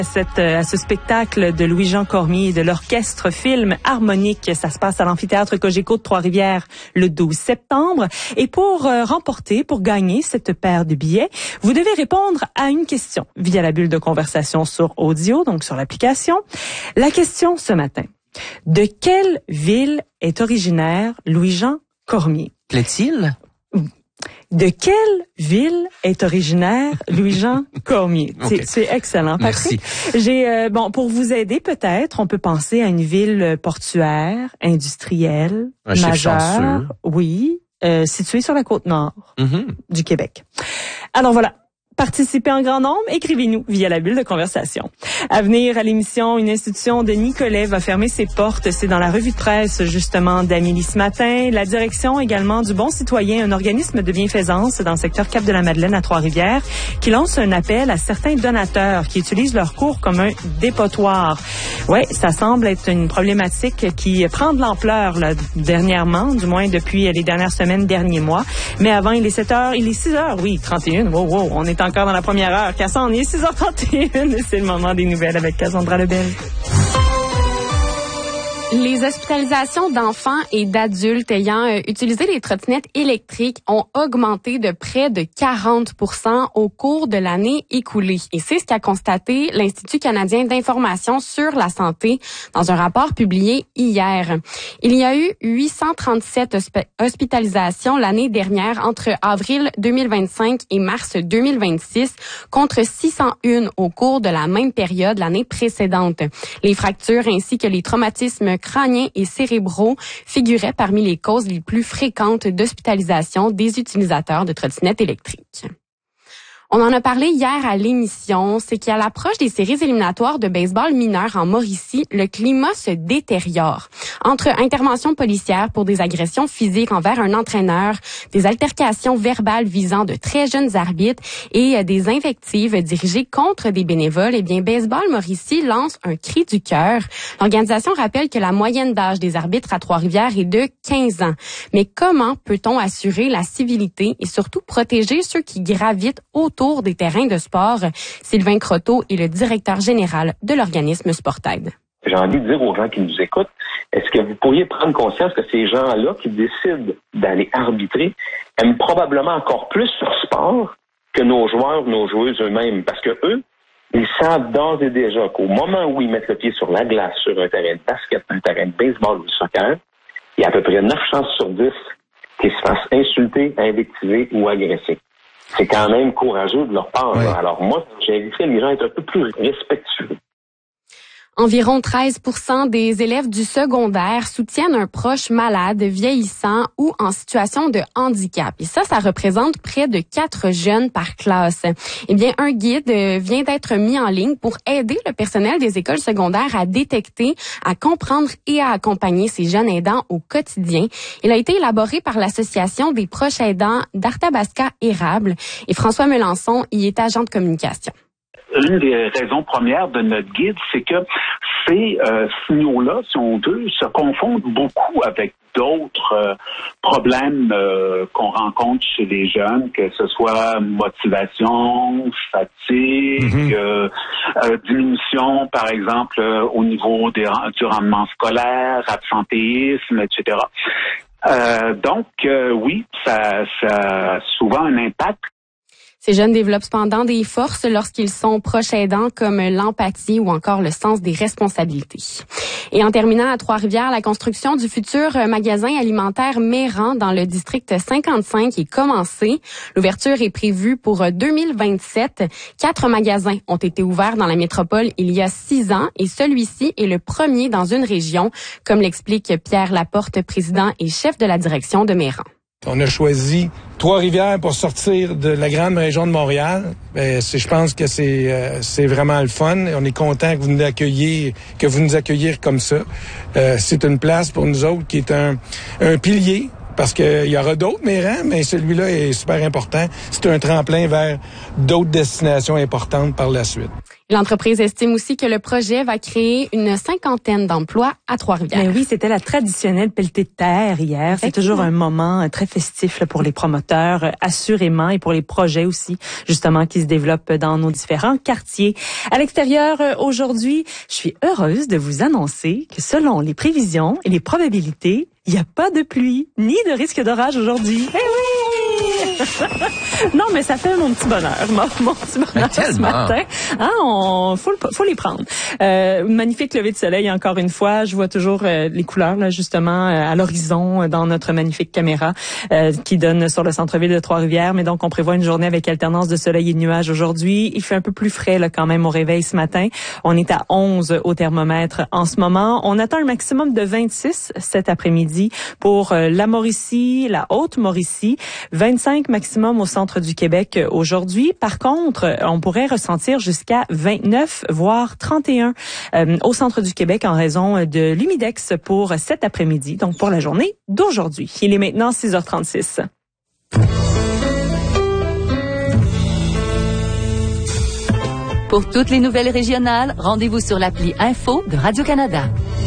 À ce spectacle de Louis-Jean Cormier et de l'Orchestre Film Harmonique. Ça se passe à l'amphithéâtre Cogeco de Trois-Rivières le 12 septembre. Et pour gagner cette paire de billets, vous devez répondre à une question via la bulle de conversation sur audio, donc sur l'application. La question ce matin. De quelle ville est originaire Louis-Jean Cormier? Plaît-il? De quelle ville est originaire Louis-Jean Cormier? Okay. C'est excellent, Patrick. Merci. Pour vous aider peut-être, on peut penser à une ville portuaire, industrielle, majeure, située sur la côte nord du Québec. Alors voilà. Participez en grand nombre, écrivez-nous via la bulle de conversation. À venir à l'émission, une institution de Nicolet va fermer ses portes. C'est dans la revue de presse, justement, d'Amélie ce matin. La direction également du Bon Citoyen, un organisme de bienfaisance dans le secteur Cap-de-la-Madeleine à Trois-Rivières, qui lance un appel à certains donateurs qui utilisent leur cours comme un dépotoir. Ouais, ça semble être une problématique qui prend de l'ampleur, là, dernièrement, du moins depuis les dernières semaines, derniers mois. Mais avant, il est 6h31. Wow, on est encore dans la première heure. Cassandre, il est 6h31. C'est le moment des nouvelles avec Cassandra Lebel. Les hospitalisations d'enfants et d'adultes ayant utilisé les trottinettes électriques ont augmenté de près de 40% au cours de l'année écoulée. Et c'est ce qu'a constaté l'Institut canadien d'information sur la santé dans un rapport publié hier. Il y a eu 837 hospitalisations l'année dernière entre avril 2025 et mars 2026 contre 601 au cours de la même période l'année précédente. Les fractures ainsi que les traumatismes crâniens et cérébraux figuraient parmi les causes les plus fréquentes d'hospitalisation des utilisateurs de trottinettes électriques. On en a parlé hier à l'émission, c'est qu'à l'approche des séries éliminatoires de baseball mineur en Mauricie, le climat se détériore. Entre interventions policières pour des agressions physiques envers un entraîneur, des altercations verbales visant de très jeunes arbitres et des invectives dirigées contre des bénévoles, Baseball Mauricie lance un cri du cœur. L'organisation rappelle que la moyenne d'âge des arbitres à Trois-Rivières est de 15 ans. Mais comment peut-on assurer la civilité et surtout protéger ceux qui gravitent autour des terrains de sport? Sylvain Croteau est le directeur général de l'organisme Sportaid. J'ai envie de dire aux gens qui nous écoutent, est-ce que vous pourriez prendre conscience que ces gens-là qui décident d'aller arbitrer aiment probablement encore plus leur sport que nos joueurs, nos joueuses eux-mêmes? Parce que eux, ils savent d'ores et déjà qu'au moment où ils mettent le pied sur la glace, sur un terrain de basket, un terrain de baseball ou de soccer, il y a à peu près 9 chances sur 10 qu'ils se fassent insulter, invectiver ou agresser. C'est quand même courageux de leur part. Oui. Alors moi, j'ai invité les gens à être un peu plus respectueux. Environ 13% des élèves du secondaire soutiennent un proche malade, vieillissant ou en situation de handicap. Et ça représente près de 4 jeunes par classe. Un guide vient d'être mis en ligne pour aider le personnel des écoles secondaires à détecter, à comprendre et à accompagner ces jeunes aidants au quotidien. Il a été élaboré par l'Association des proches aidants d'Arthabasca Érable et François Melançon y est agent de communication. Une des raisons premières de notre guide, c'est que ces signaux-là, si on veut, se confondent beaucoup avec d'autres problèmes qu'on rencontre chez les jeunes, que ce soit motivation, fatigue, diminution, par exemple, au niveau du rendement scolaire, absentéisme, etc. Oui, ça a souvent un impact. Ces jeunes développent cependant des forces lorsqu'ils sont proches aidants comme l'empathie ou encore le sens des responsabilités. Et en terminant à Trois-Rivières, la construction du futur magasin alimentaire Méran dans le district 55 est commencée. L'ouverture est prévue pour 2027. 4 magasins ont été ouverts dans la métropole il y a 6 ans et celui-ci est le premier dans une région, comme l'explique Pierre Laporte, président et chef de la direction de Méran. On a choisi Trois-Rivières pour sortir de la grande région de Montréal. Je pense que c'est vraiment le fun. On est content que vous nous accueilliez comme ça. C'est une place pour nous autres qui est un pilier. Parce qu'il y aura d'autres Mérans, mais celui-là est super important. C'est un tremplin vers d'autres destinations importantes par la suite. L'entreprise estime aussi que le projet va créer une 50aine d'emplois à Trois-Rivières. Mais oui, c'était la traditionnelle pelletée de terre hier. C'est toujours un moment très festif là, pour les promoteurs, assurément, et pour les projets aussi, justement, qui se développent dans nos différents quartiers. À l'extérieur, aujourd'hui, je suis heureuse de vous annoncer que selon les prévisions et les probabilités, il n'y a pas de pluie ni de risque d'orage aujourd'hui. Eh oui! Non, mais ça fait mon petit bonheur, mon petit bonheur ce matin. Faut les prendre. Magnifique lever de soleil encore une fois. Je vois toujours les couleurs là justement à l'horizon dans notre magnifique caméra qui donne sur le centre-ville de Trois-Rivières. Mais donc on prévoit une journée avec alternance de soleil et de nuages aujourd'hui. Il fait un peu plus frais là quand même au réveil ce matin. On est à 11 au thermomètre en ce moment. On attend un maximum de 26 cet après-midi pour la Mauricie, la Haute-Mauricie, 25 maximum au centre du Québec aujourd'hui. Par contre, on pourrait ressentir jusqu'à 29, voire 31 au centre du Québec en raison de l'humidex pour cet après-midi, donc pour la journée d'aujourd'hui. Il est maintenant 6h36. Pour toutes les nouvelles régionales, rendez-vous sur l'appli Info de Radio-Canada.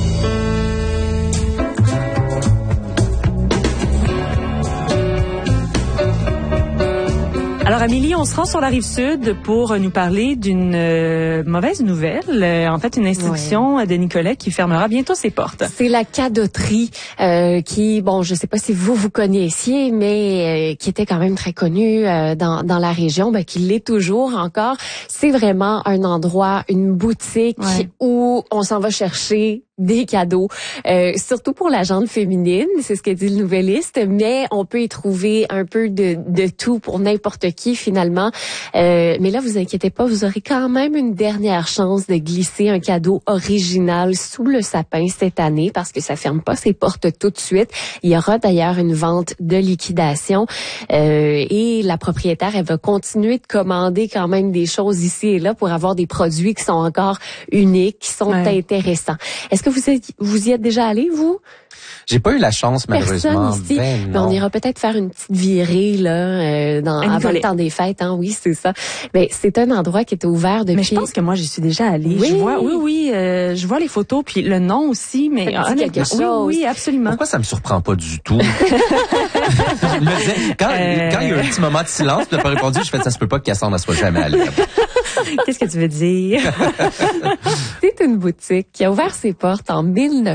Alors Amélie, on se rend sur la Rive-Sud pour nous parler d'une mauvaise nouvelle. En fait, une institution de Nicolet qui fermera bientôt ses portes. C'est la cadoterie qui, bon, je sais pas si vous connaissiez, mais qui était quand même très connue dans la région, qui l'est toujours encore. C'est vraiment un endroit, une boutique où on s'en va chercher des cadeaux, surtout pour la gente féminine, c'est ce que dit le Nouvelliste, mais on peut y trouver un peu de tout pour n'importe qui finalement. Mais là, vous inquiétez pas, vous aurez quand même une dernière chance de glisser un cadeau original sous le sapin cette année parce que ça ferme pas ses portes tout de suite. Il y aura d'ailleurs une vente de liquidation et la propriétaire, elle va continuer de commander quand même des choses ici et là pour avoir des produits qui sont encore uniques, qui sont intéressants. Est-ce que vous y êtes déjà allé, vous? J'ai pas eu la chance, malheureusement. Personne ici. Mais on ira peut-être faire une petite virée là, avant le temps des fêtes. Hein? Oui, c'est ça. Mais c'est un endroit qui était ouvert depuis... Mais je pense que moi, j'y suis déjà allée. Oui. Je vois les photos, puis le nom aussi. Mais quelque chose. Oui, absolument. Pourquoi ça me surprend pas du tout? Je me disais, quand il y a eu un petit moment de silence, tu n'as pas répondu, je fais ça se peut pas que Cassandre ne soit jamais allée. Qu'est-ce que tu veux dire? C'est une boutique qui a ouvert ses portes en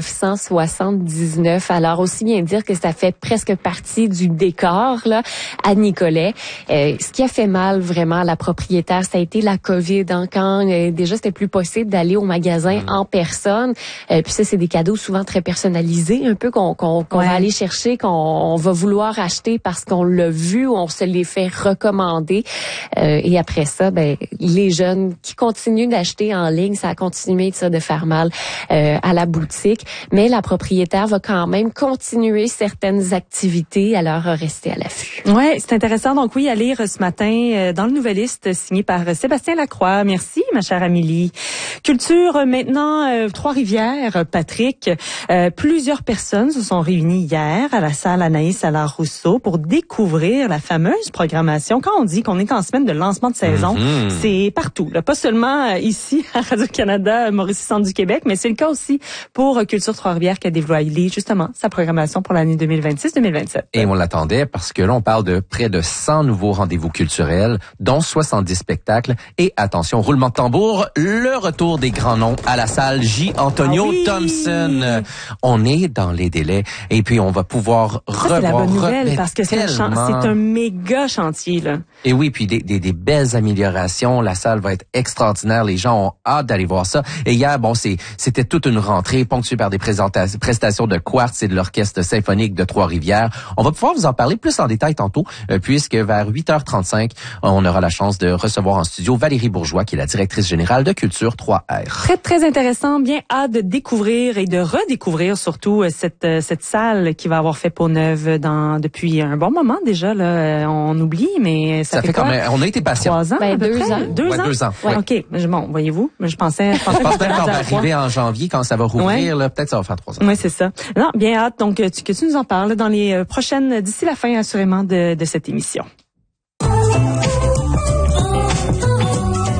1979. Alors, aussi bien dire que ça fait presque partie du décor là à Nicolet. Ce qui a fait mal vraiment à la propriétaire, ça a été la COVID. Hein, quand déjà, c'était plus possible d'aller au magasin en personne. Puis ça, c'est des cadeaux souvent très personnalisés, un peu qu'on va aller chercher, qu'on va vouloir acheter parce qu'on l'a vu ou on se les fait recommander. Et après ça, les jeunes qui continuent d'acheter en ligne, ça a continué de faire mal à la boutique. Mais la propriétaire va quand même continuer certaines activités, alors rester à l'affût. Ouais, c'est intéressant. Donc oui, à lire ce matin dans le Nouvelliste signé par Sébastien Lacroix. Merci, ma chère Amélie. Culture maintenant, Trois-Rivières, Patrick. Plusieurs personnes se sont réunies hier à la salle Anaïs Allard-Rousseau pour découvrir la fameuse programmation. Quand on dit qu'on est en semaine de lancement de saison, c'est partout. Là, pas seulement ici à Radio-Canada, Mauricie Centre du Québec, mais c'est le cas aussi pour Culture Trois-Rivières qui a dévoilé justement sa programmation pour l'année 2026-2027. Et on l'attendait parce que là, on parle de près de 100 nouveaux rendez-vous culturels, dont 70 spectacles. Et attention, roulement de tambour, le retour des grands noms à la salle J. Antonio Thompson. On est dans les délais et puis on va pouvoir revoir... C'est la bonne nouvelle parce que c'est un méga chantier, là. Et oui, puis des belles améliorations. La salle va être extraordinaire. Les gens ont hâte d'aller voir ça. Et hier, c'était toute une rentrée ponctuée par des prestations de quartz et de l'Orchestre symphonique de Trois-Rivières. On va pouvoir vous en parler plus en détail tantôt, puisque vers 8h35, on aura la chance de recevoir en studio Valérie Bourgeois, qui est la directrice générale de Culture 3R. Très, très intéressant. Bien hâte de découvrir et de redécouvrir surtout cette salle qui va avoir fait peau neuve depuis un bon moment déjà. Là, on oublie, mais ça fait quand même, on a été patient. 3 ans, 2 ans. 2 ans. 2 ans. Ouais. OK. Bon, voyez-vous, je pensais je pense même qu'on va arriver en janvier quand ça va rouvrir, là, peut-être ça va faire 3 ans. Oui, c'est ça. Non, bien hâte. Donc, que tu nous en parles dans les prochaines, d'ici la fin, assurément, de cette émission.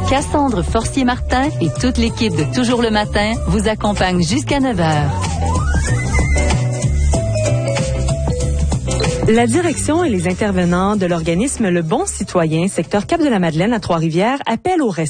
Cassandre Forcier-Martin et toute l'équipe de Toujours le matin vous accompagnent jusqu'à 9h. La direction et les intervenants de l'organisme Le Bon Citoyen, secteur Cap-de-la-Madeleine à Trois-Rivières, appellent au respect